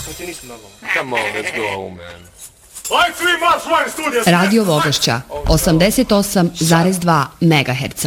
Come on, let's go home, man. Radio Vogošća, 88,2 MHz.